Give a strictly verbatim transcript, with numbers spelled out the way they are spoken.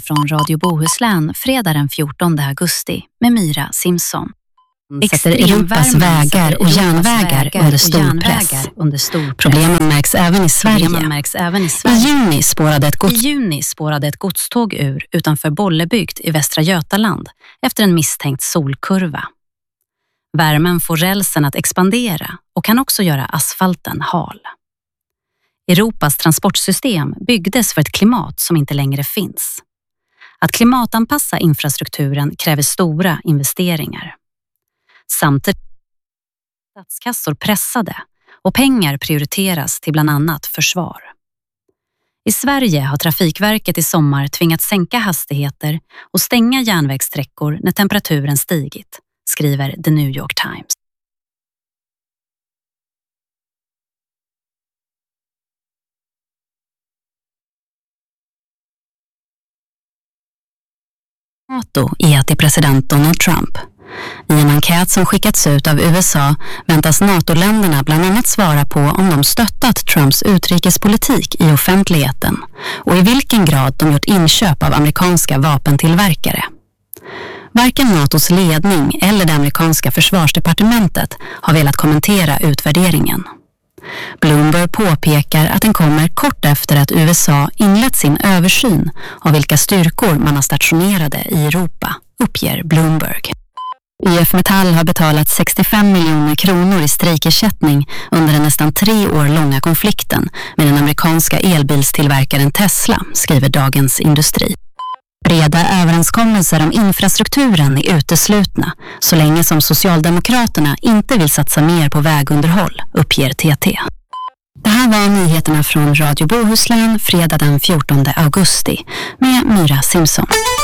från Radio Bohuslän fredag den fjortonde augusti med Myra Simpson. Sätter Europas vägar och järnvägar under stor press. Under stor press. Problemen märks även i Sverige. märks även i Sverige. I juni spårade ett gods... I juni spårade ett godståg ur utanför Bollebygd i Västra Götaland efter en misstänkt solkurva. Värmen får rälsen att expandera och kan också göra asfalten hal. Europas transportsystem byggdes för ett klimat som inte längre finns. Att klimatanpassa infrastrukturen kräver stora investeringar. Samtidigt är statskassor pressade och pengar prioriteras till bland annat försvar. I Sverige har Trafikverket i sommar tvingats sänka hastigheter och stänga järnvägssträckor när temperaturen stigit, skriver The New York Times. NATO är till president Donald Trump. I en enkät som skickats ut av U S A väntas NATO-länderna bland annat svara på om de stöttat Trumps utrikespolitik i offentligheten och i vilken grad de gjort inköp av amerikanska vapentillverkare. Varken NATOs ledning eller det amerikanska försvarsdepartementet har velat kommentera utvärderingen. Bloomberg påpekar att den kommer kort efter att U S A inlett sin översyn av vilka styrkor man har stationerade i Europa, uppger Bloomberg. I F Metall har betalat sextiofem miljoner kronor i strejkersättning under den nästan tre år långa konflikten med den amerikanska elbilstillverkaren Tesla, skriver Dagens Industri. Breda överenskommelser om infrastrukturen är uteslutna så länge som Socialdemokraterna inte vill satsa mer på vägunderhåll, uppger T T. Det här var nyheterna från Radio Bohuslän fredag den fjortonde augusti med Myra Simpson.